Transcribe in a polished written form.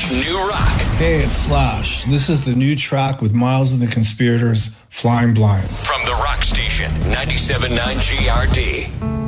New rock. Hey, it's Slash. This is the new track with Miles and the Conspirators, Flying Blind. From the rock station, 97.9 GRD.